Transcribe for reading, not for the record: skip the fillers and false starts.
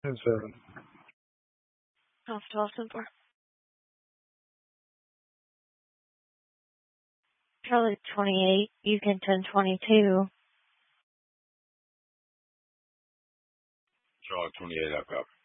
10-7. Off 12-4. Charlie 28, Yukon 10-22. Charlie 28, I've got.